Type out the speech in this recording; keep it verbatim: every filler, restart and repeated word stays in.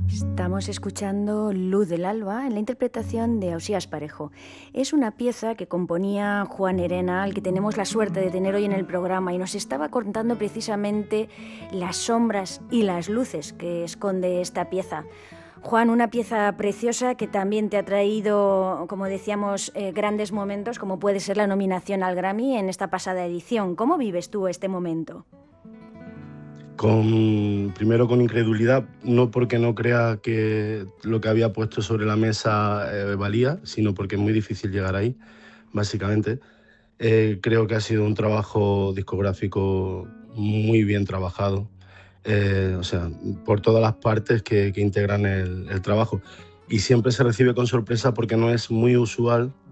Estamos escuchando Luz del Alba en la interpretación de Ausías Parejo. Es una pieza que componía Juan Herena, al que tenemos la suerte de tener hoy en el programa, y nos estaba contando precisamente las sombras y las luces que esconde esta pieza. Juan, una pieza preciosa que también te ha traído, como decíamos, eh, grandes momentos, como puede ser la nominación al Grammy en esta pasada edición. ¿Cómo vives tú este momento? Con, primero con incredulidad, no porque no crea que lo que había puesto sobre la mesa eh, valía, sino porque es muy difícil llegar ahí, básicamente. Eh, creo que ha sido un trabajo discográfico muy bien trabajado, eh, o sea, por todas las partes que, que integran el, el trabajo. Y siempre se recibe con sorpresa porque no es muy usual